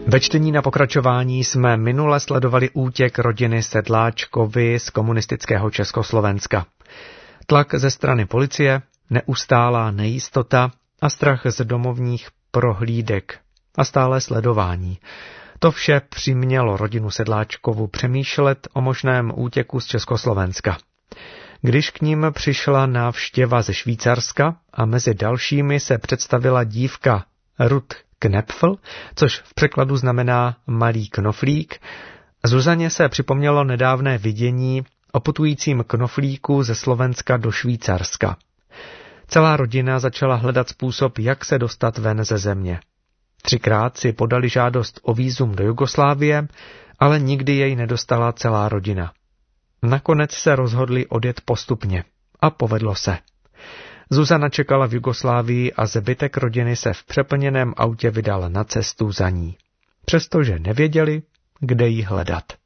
Ve čtení na pokračování jsme minule sledovali útěk rodiny Sedláčkovi z komunistického Československa. Tlak ze strany policie, neustálá nejistota a strach z domovních prohlídek a stále sledování. To vše přimělo rodinu Sedláčkovu přemýšlet o možném útěku z Československa. Když k ním přišla návštěva ze Švýcarska a mezi dalšími se představila dívka Ruth Knepfl, což v překladu znamená malý knoflík, Zuzaně se připomnělo nedávné vidění o putujícím knoflíku ze Slovenska do Švýcarska. Celá rodina začala hledat způsob, jak se dostat ven ze země. 3krát si podali žádost o vízum do Jugoslávie, ale nikdy jej nedostala celá rodina. Nakonec se rozhodli odjet postupně a povedlo se. Zuzana čekala v Jugoslávii a zbytek rodiny se v přeplněném autě vydal na cestu za ní. Přestože nevěděli, kde ji hledat.